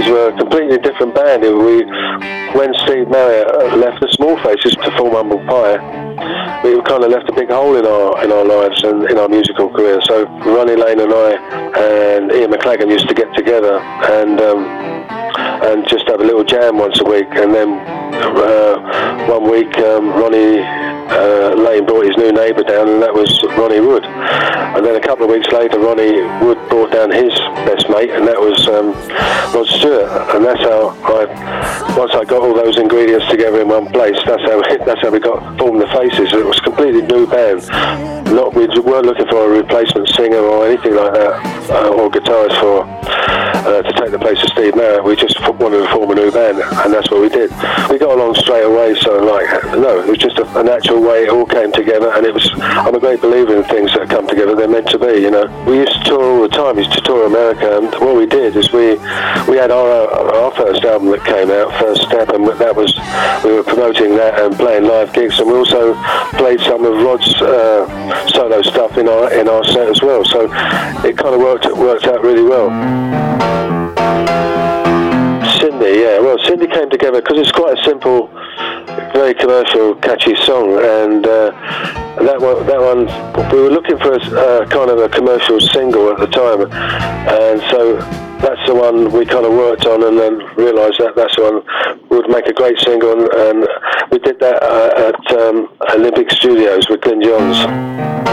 Faces were a completely different band. When Steve Marriott left the Small Faces to form Humble Pie, we kind of left a big hole in our lives and in our musical career. So Ronnie Lane and I and Ian McLagan used to get together and just have a little jam once a week. And then one week Ronnie Lane brought his new neighbour down, and that was Ronnie Wood. And then a couple of weeks later, Ronnie Wood brought down his best mate, and that was Rod Stewart. And that's how once I got all those ingredients together in one place, that's how we formed the Faces. It was a completely new band. We weren't looking for a replacement singer or anything like that, or guitarist to take the place of Steve Marriott. We just wanted to form a new band, and that's what we did. We got along straight away, so it was just a natural way it all came together, and I'm a great believer in things that come together, they're meant to be, you know. We used to tour all the time, we used to tour America, and what we did is we had our first album that came out, First Step, and that was, we were promoting that and playing live gigs, and we also played some of Rod's solo stuff in our set as well, so it kind of worked out really well. Cindy came together because it's quite a simple, very commercial, catchy song, and that one we were looking for a kind of a commercial single at the time, and so that's the one we kind of worked on, and then realised that's the one would make a great single, and we did that at Olympic Studios with Glyn Johns.